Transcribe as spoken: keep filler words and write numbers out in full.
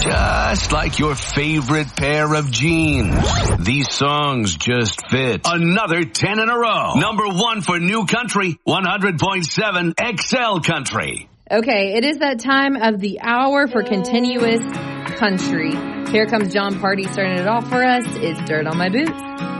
Just like your favorite pair of jeans. These songs just fit. Another ten in a row. Number one for New Country, one hundred point seven X L Country. Okay, it is that time of the hour for continuous country. Here comes John Party starting it off for us. It's Dirt on My Boots.